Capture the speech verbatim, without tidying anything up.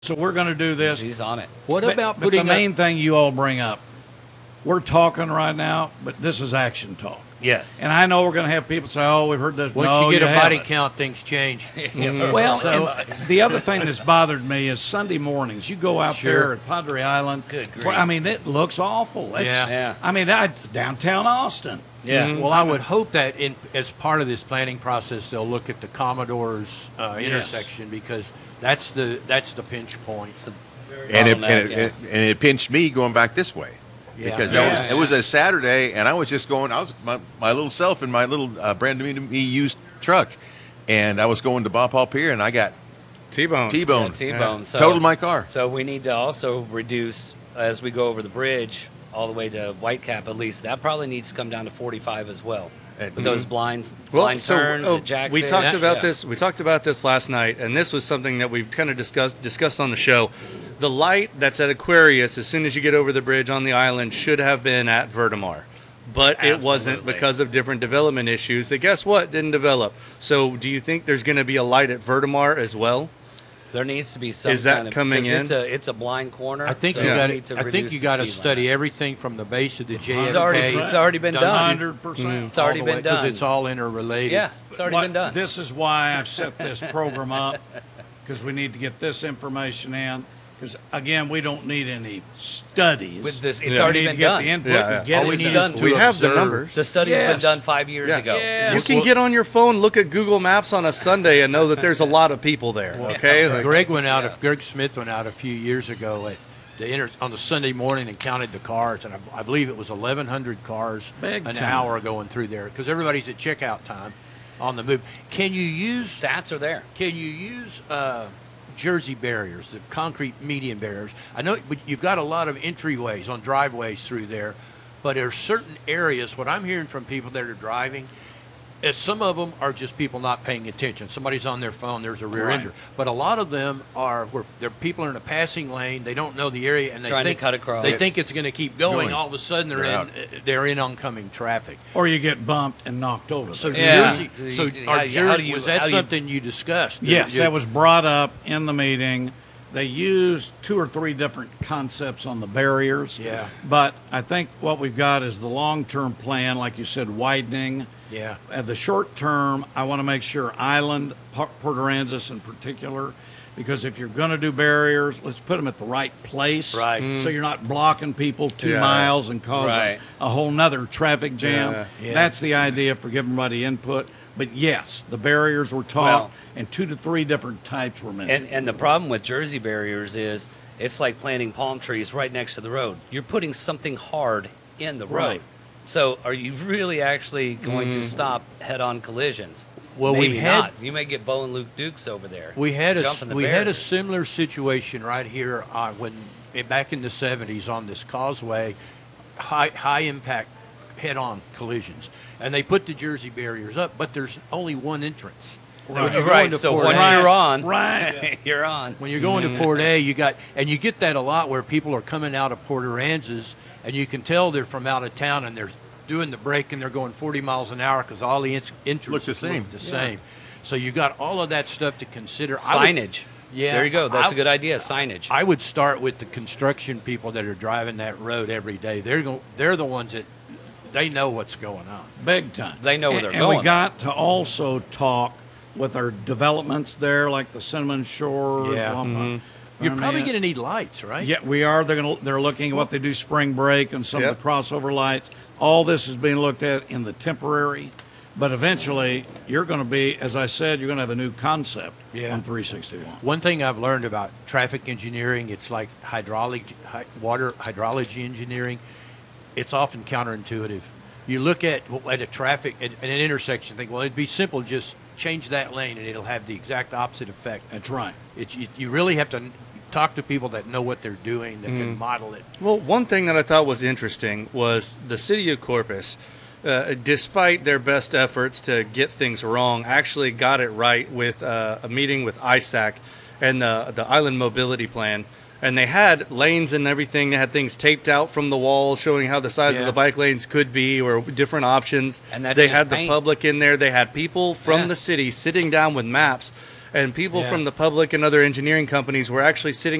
So we're going to do this. He's on it. What But- about but putting the up- main thing you all bring up? We're talking right now, but this is action talk. Yes. And I know we're going to have people say, "Oh, we've heard this." Once no, you get a body haven't. count, things change. Well, So- and the other thing that's bothered me is Sunday mornings. You go out Sure. there at Padre Island. Good grief. Well, I mean, it looks awful. It's, Yeah. Yeah. I mean, I, downtown Austin. Yeah. Well, I would hope that in as part of this planning process, they'll look at the Commodore's uh, Yes. intersection because that's the that's the pinch point. It's a And it, and, bottleneck, it, yeah. it, and it pinched me going back this way. Yeah. Because Yeah. that was, it was a Saturday, and I was just going. I was my, my little self in my little uh, brand new to me used truck, and I was going to Bob Paul Pier, and I got T-bone. T-bone. Yeah, T-bone. So, Totaled my car. So we need to also reduce as we go over the bridge all the way to Whitecap. At least that probably needs to come down to forty-five as well. And- With those blinds, Well, blind so turns, oh, the jack. we fit. talked Yeah. about Yeah. this. We talked about this last night, and this was something that we've kind of discussed discussed on the show. The light that's at Aquarius, as soon as you get over the bridge on the island, should have been at Vertimar, but it wasn't Absolutely. because of different development issues. That guess what didn't develop. So, do you think there's going to be a light at Vertimar as well? There needs to be some. Is that kind of, coming 'cause It's in? a it's a blind corner. I think so you we got need to. to I think reduce you the got to speed study limit. everything from the base of the J F K. It's already it's already been done. Hundred percent. It's already been because done. it's all interrelated. Yeah, it's already But been done. This is why I've set this program up, because we need to get this information in. Because again, we don't need any studies. With this, it's Yeah. we already need been to get done. the input Yeah, yeah. and get All it we need done. is to We have the observe. numbers. The study's Yes. been done five years Yeah. ago. Yes. You can get on your phone, look at Google Maps on a Sunday, and know that there's a lot of people there. Okay, Like- Greg went out. Yeah. If Greg Smith went out a few years ago at the inter, on the Sunday morning and counted the cars, and I, I believe it was eleven hundred cars Big an time. hour going through there because everybody's at checkout time on the move. Can you use Stats are there. Can you use uh, Jersey barriers, the concrete median barriers? I know, but you've got a lot of entryways on driveways through there, but there are certain areas. What I'm hearing from people that are driving is some of them are just people not paying attention. Somebody's on their phone. There's a rear Right. ender, but a lot of them are where they're people are in a passing lane. They don't know the area, and they Trying to think cut across. They think it's going to keep going. Going. All of a sudden, they're, They're in out. uh, they're in oncoming traffic. Or you get bumped and knocked over. So Yeah. Jersey, so You- our how- Jersey, how do you- was that how do you- something you discussed? Yes, You- that was brought up in the meeting. They used two or three different concepts on the barriers. Yeah. But I think what we've got is the long-term plan, like you said, widening. Yeah. At the short term, I want to make sure Island, P- Port Aransas in particular, because if you're going to do barriers, let's put them at the right place. Right. So you're not blocking people two Yeah. miles and causing Right. a whole nother traffic jam. Yeah. Yeah. That's the idea for giving everybody input. But yes, the barriers were taught, Well- and two to three different types were mentioned. And and the problem with Jersey barriers is it's like planting palm trees right next to the road. You're putting something hard in the road. Right. So are you really actually going to stop head-on collisions? Well, we Maybe had- not. You may get Bo and Luke Dukes over there. We had a jumping the we had a barriers. similar situation right here uh, when eh, back in the seventies on this causeway, high high impact head on collisions, and they put the Jersey barriers up, but there's only one entrance. When you're going Right. to So Port once A- you're on, Right. you're on. when you're going to Port A, you got and you get that a lot where people are coming out of Port Aransas, and you can tell they're from out of town and they're doing the brake and they're going forty miles an hour because all the ent- entrances Looks the same. Look the same. So you got all of that stuff to consider. I would- Signage. Yeah, There you go. That's I- a good idea. Signage. I would start with the construction people that are driving that road every day. They're go, they're the ones that they know what's going on. Big time. They know where And- they're and going. we got to also talk with our developments there, like the Cinnamon Shores. Yeah. Lumpa- Mm-hmm. You're I probably mean, going to need lights, right? Yeah, we are. They're going to. They're looking at what they do spring break and some Yep. of the crossover lights. All this is being looked at in the temporary, but eventually you're going to be, as I said, you're going to have a new concept Yeah. on three sixty-one. One thing I've learned about traffic engineering, it's like hydraulic, hy- water hydrology engineering. It's often counterintuitive. You look at at a traffic at, at an intersection, think, well, it'd be simple, just change that lane, and it'll have the exact opposite effect. That's right. It's you, you really have to talk to people that know what they're doing, that can model it. Well, one thing that I thought was interesting was the city of Corpus, uh, despite their best efforts to get things wrong, actually got it right with uh, a meeting with I S A C and the, the Island Mobility Plan. And they had lanes and everything. They had things taped out from the wall showing how the size Yeah. of the bike lanes could be or different options. And that's they just had the paint. public in there. They had people from Yeah. the city sitting down with maps. and people Yeah. from the public and other engineering companies were actually sitting